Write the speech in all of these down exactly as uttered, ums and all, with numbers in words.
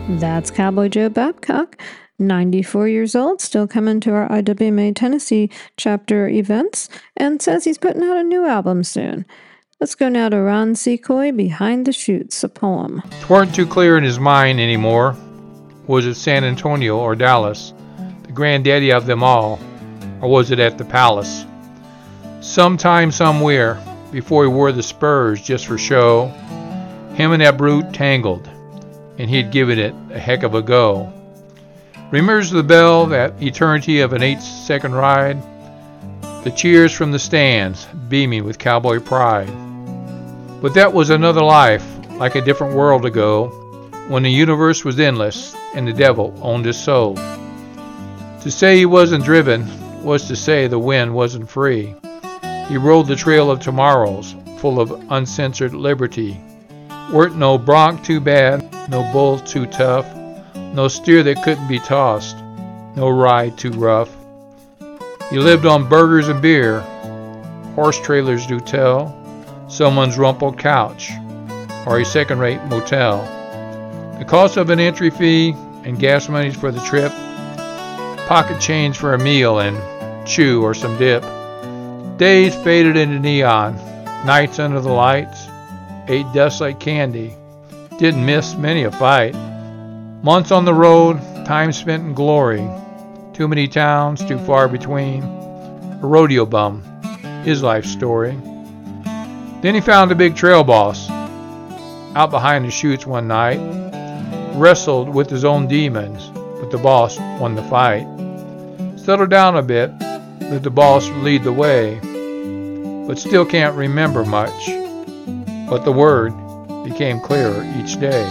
That's Cowboy Joe Babcock, ninety-four years old, still coming to our I W M A Tennessee chapter events, and says he's putting out a new album soon. Let's go now to Ron Secoy, Behind the Chutes, a poem. "'Tweren't too clear in his mind anymore. Was it San Antonio or Dallas, the granddaddy of them all, or was it at the Palace? Sometime, somewhere, before he wore the spurs just for show, him and that brute tangled, and he'd given it a heck of a go. Remembers the bell, that eternity of an eight-second ride? The cheers from the stands, beaming with cowboy pride. But that was another life, like a different world ago, when the universe was endless and the devil owned his soul. To say he wasn't driven was to say the wind wasn't free. He rode the trail of tomorrows, full of uncensored liberty. Weren't no bronc too bad, no bull too tough, no steer that couldn't be tossed, no ride too rough. He lived on burgers and beer, horse trailers do tell, someone's rumpled couch, or a second-rate motel. The cost of an entry fee and gas monies for the trip, pocket change for a meal and chew or some dip. Days faded into neon, nights under the lights, ate dust like candy, didn't miss many a fight. Months on the road, time spent in glory, too many towns, too far between. A rodeo bum, his life story. Then he found a big trail boss, out behind the chutes one night, wrestled with his own demons, but the boss won the fight. Settled down a bit, let the boss lead the way, but still can't remember much. But the word became clearer each day.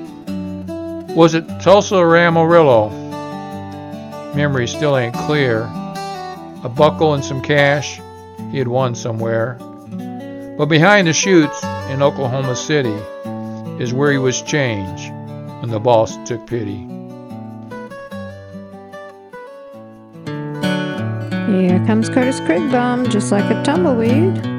Was it Tulsa or Amarillo? Memory still ain't clear. A buckle and some cash he had won somewhere. But behind the chutes in Oklahoma City is where he was changed when the boss took pity. Here comes Curtis Krigbaum, just like a tumbleweed.